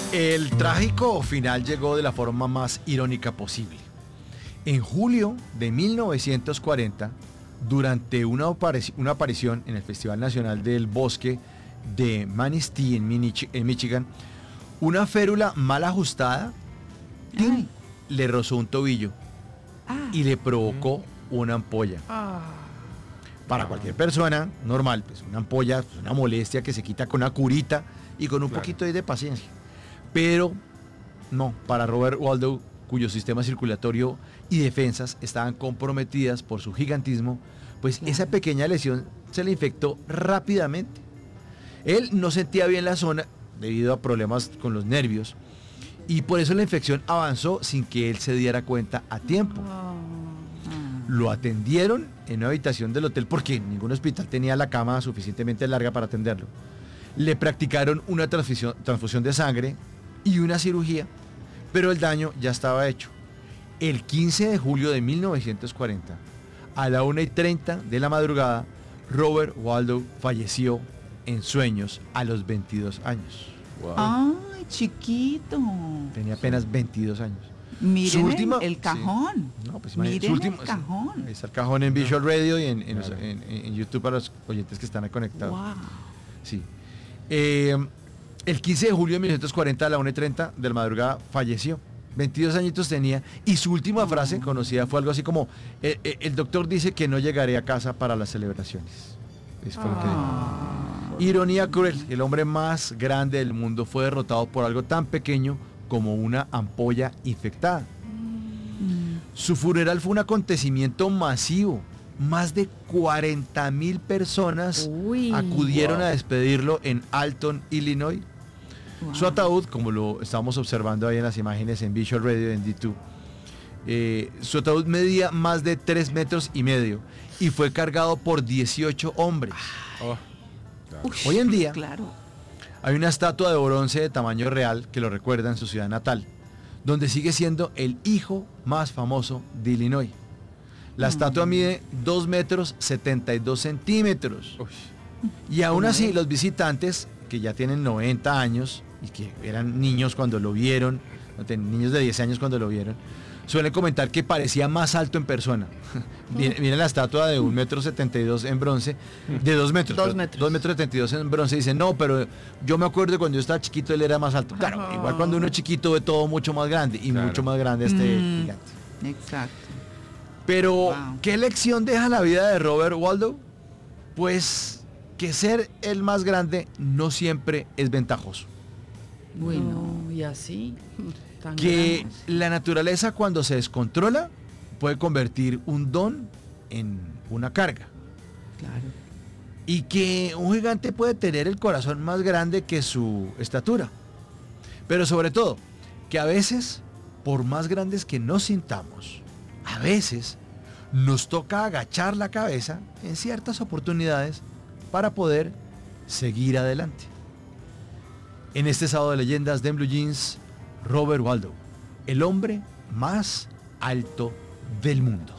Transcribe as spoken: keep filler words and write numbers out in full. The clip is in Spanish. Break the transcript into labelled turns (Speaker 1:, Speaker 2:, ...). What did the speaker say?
Speaker 1: El trágico final llegó de la forma más irónica posible. En julio de mil novecientos cuarenta, durante una, aparici- una aparición en el Festival Nacional del Bosque de Manistee en, Minich- en Michigan, una férula mal ajustada ¡tin!
Speaker 2: Ay.
Speaker 1: Le rozó un tobillo
Speaker 2: Ah.
Speaker 1: y le provocó una ampolla.
Speaker 2: Ah.
Speaker 1: Para cualquier persona normal, pues una ampolla, pues una molestia que se quita con una curita y con un
Speaker 3: Claro.
Speaker 1: poquito ahí de paciencia. Pero no, para Robert Waldo, cuyo sistema circulatorio y defensas estaban comprometidas por su gigantismo, pues
Speaker 2: Claro.
Speaker 1: esa pequeña lesión se le infectó rápidamente. Él no sentía bien la zona debido a problemas con los nervios y por eso la infección avanzó sin que él se diera cuenta a tiempo.
Speaker 2: Ah.
Speaker 1: Lo atendieron en una habitación del hotel porque ningún hospital tenía la cama suficientemente larga para atenderlo. Le practicaron una transfusión, transfusión de sangre y una cirugía, pero el daño ya estaba hecho. El quince de julio de mil novecientos cuarenta, a la una y treinta de la madrugada, Robert Waldo falleció en sueños a los veintidós años.
Speaker 3: Wow.
Speaker 2: Ay, chiquito.
Speaker 1: Tenía apenas veintidós años.
Speaker 2: Miren
Speaker 1: Su última-
Speaker 2: el, el cajón.
Speaker 1: Sí. No, pues imagínate,
Speaker 2: Miren
Speaker 1: su último-
Speaker 2: el cajón.
Speaker 1: Ahí está el cajón en Visual Radio y en, en-
Speaker 3: Claro.
Speaker 1: en- en YouTube para los oyentes que están ahí conectados.
Speaker 2: Wow.
Speaker 1: Sí. Eh, el quince de julio de mil novecientos cuarenta a la una y treinta de la madrugada falleció. veintidós añitos tenía y su última frase conocida fue algo así como eh, eh, el doctor dice que no llegaré a casa para las celebraciones. Eso fue lo que dijo.
Speaker 2: Ah.
Speaker 1: Ironía cruel, el hombre más grande del mundo fue derrotado por algo tan pequeño como una ampolla infectada. Su funeral fue un acontecimiento masivo. Más de cuarenta mil personas
Speaker 2: Uy.
Speaker 1: acudieron
Speaker 3: Wow.
Speaker 1: a despedirlo en Alton, Illinois.
Speaker 2: Wow.
Speaker 1: Su ataúd, como lo estamos observando ahí en las imágenes en Visual Radio en D dos, eh, su ataúd medía más de tres metros y medio y fue cargado por dieciocho hombres.
Speaker 3: Oh, claro.
Speaker 2: Ush,
Speaker 1: Hoy en día-
Speaker 2: Claro.
Speaker 1: Hay una estatua de bronce de tamaño real que lo recuerda en su ciudad natal, donde sigue siendo el hijo más famoso de Illinois. La estatua mide dos metros setenta y dos centímetros.
Speaker 3: Uy,
Speaker 1: Y aún
Speaker 2: ¿Cómo
Speaker 1: así,
Speaker 2: es?
Speaker 1: los visitantes, que ya tienen noventa años y que eran niños cuando lo vieron, no ten- niños de diez años cuando lo vieron, suelen comentar que parecía más alto en persona. Viene, viene la estatua de un metro setenta y dos en bronce, de dos metros.
Speaker 2: Dos
Speaker 1: pero
Speaker 2: metros.
Speaker 1: Dos metros setenta y dos en bronce. Dicen, no, pero yo me acuerdo de cuando yo estaba chiquito, él era más alto. Claro,
Speaker 2: Ah.
Speaker 1: igual cuando uno es chiquito ve todo mucho más grande y
Speaker 3: Claro.
Speaker 1: mucho más grande este
Speaker 2: Mm.
Speaker 1: gigante.
Speaker 2: Exacto.
Speaker 1: Pero,
Speaker 2: Wow.
Speaker 1: ¿qué lección deja la vida de Robert Waldo? Pues que ser el más grande no siempre es ventajoso.
Speaker 2: Bueno.
Speaker 4: No, y así, tan
Speaker 1: Que
Speaker 4: grandes.
Speaker 1: la naturaleza cuando se descontrola puede convertir un don en una carga.
Speaker 2: Claro.
Speaker 1: Y que un gigante puede tener el corazón más grande que su estatura. Pero sobre todo, que a veces, por más grandes que nos sintamos, a veces nos toca agachar la cabeza en ciertas oportunidades para poder seguir adelante. En este sábado de leyendas de En Blue Jeans, Robert Waldo, el hombre más alto del mundo.